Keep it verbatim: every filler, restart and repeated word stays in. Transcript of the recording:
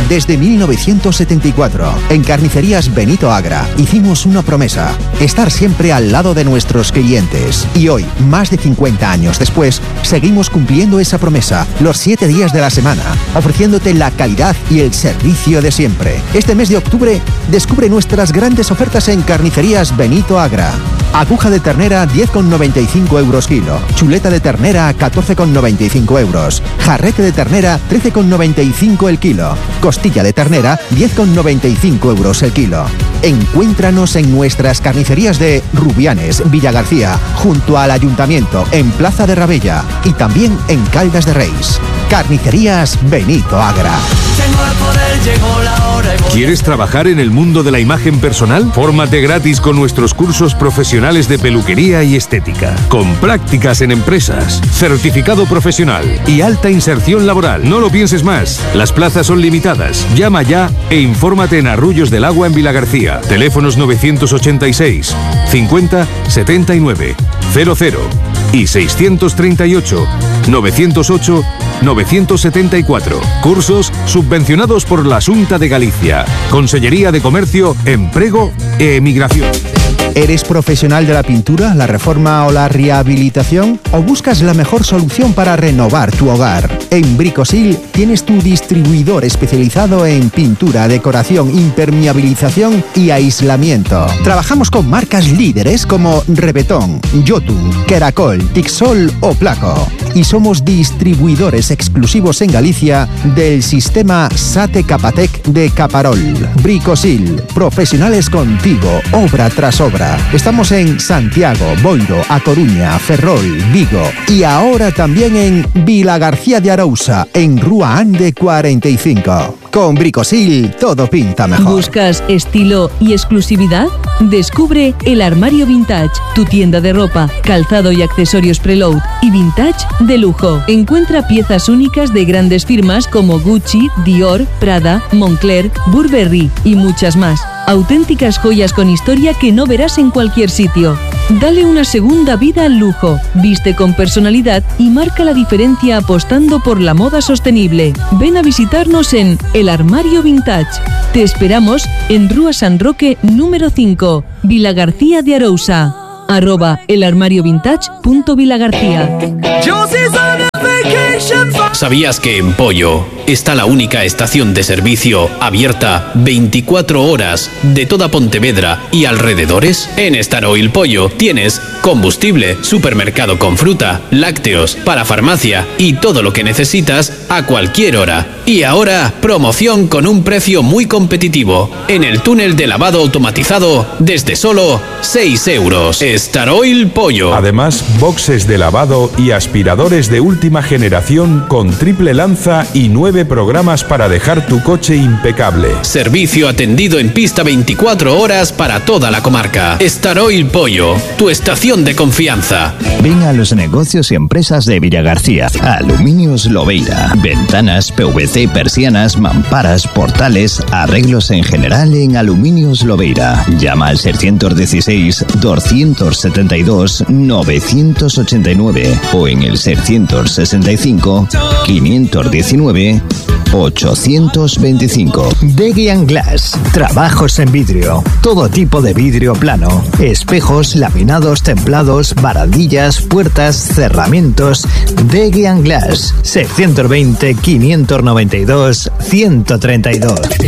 Desde mil novecientos setenta y cuatro, en Carnicerías Benito Agra, hicimos una promesa: estar siempre al lado de nuestros clientes. Y hoy, más de cincuenta años después, seguimos cumpliendo esa promesa, los siete días de la semana, ofreciéndote la calidad y el servicio de siempre. Este mes de octubre, descubre nuestras grandes ofertas en Carnicerías Benito Agra. Aguja de ternera diez con noventa y cinco euros kilo. Chuleta de ternera catorce con noventa y cinco euros. Jarrete de ternera trece con noventa y cinco el kilo. Costilla de ternera diez con noventa y cinco euros el kilo. Encuéntranos en nuestras carnicerías de Rubianes, Villagarcía, junto al Ayuntamiento, en Plaza de Rabella y también en Caldas de Reis. Carnicerías Benito Agra. ¿Quieres trabajar en el mundo de la imagen personal? Fórmate gratis con nuestros cursos profesionales de peluquería y estética, con prácticas en empresas, certificado profesional y alta inserción laboral. No lo pienses más, las plazas son limitadas. Llama ya e infórmate en Arrullos del Agua en Vilagarcía. Teléfonos novecientos ochenta y seis, cincuenta, setenta y nueve, cero cero y seiscientos treinta y ocho, novecientos ocho, novecientos setenta y cuatro. Cursos subvencionados por la Xunta de Galicia. Consellería de Comercio, Emprego e Emigración. ¿Eres profesional de la pintura, la reforma o la rehabilitación? ¿O buscas la mejor solución para renovar tu hogar? En Bricosil tienes tu distribuidor especializado en pintura, decoración, impermeabilización y aislamiento. Trabajamos con marcas líderes como Rebetón, Jotun, Keracol, Tixol o Placo. Y somos distribuidores exclusivos en Galicia del sistema SATE Capatec de Caparol. Bricosil, profesionales contigo, obra tras obra. Estamos en Santiago, Boiro, A Coruña, Ferrol, Vigo y ahora también en Vilagarcía de Arousa, en Rúa Ande cuarenta y cinco. Con Bricosil todo pinta mejor. ¿Buscas estilo y exclusividad? Descubre El Armario Vintage, tu tienda de ropa, calzado y accesorios preload y vintage de lujo. Encuentra piezas únicas de grandes firmas como Gucci, Dior, Prada, Moncler, Burberry y muchas más. Auténticas joyas con historia que no verás en cualquier sitio. Dale una segunda vida al lujo, viste con personalidad y marca la diferencia apostando por la moda sostenible. Ven a visitarnos en El Armario Vintage. Te esperamos en Rúa San Roque número cinco, Vilagarcía de Arousa. Arroba elarmariovintage.vilagarcía. ¿Sabías que en Pollo está la única estación de servicio abierta veinticuatro horas de toda Pontevedra y alrededores? En Staroil Pollo tienes combustible, supermercado con fruta, lácteos, para farmacia y todo lo que necesitas a cualquier hora. Y ahora, promoción con un precio muy competitivo en el túnel de lavado automatizado desde solo seis euros. Staroil Pollo. Además, boxes de lavado y aspiradores de última generación con triple lanza y nueve programas para dejar tu coche impecable. Servicio atendido en pista veinticuatro horas para toda la comarca. Staroil Pollo, tu estación de confianza. Ven a los negocios y empresas de Villagarcía. Aluminios Lobeira. Ventanas, P V C, persianas, mamparas, portales, arreglos en general en Aluminios Lobeira. Llama al seiscientos dieciséis, doscientos setenta y dos, novecientos ochenta y nueve o en el seiscientos sesenta y cinco, quinientos diecinueve, ochocientos veinticinco. Degian Glass. Trabajos en vidrio. Todo tipo de vidrio plano. Espejos, laminados, templados, barandillas, puertas, cerramientos. Degian Glass. seiscientos veinte, quinientos noventa y dos, ciento treinta y dos.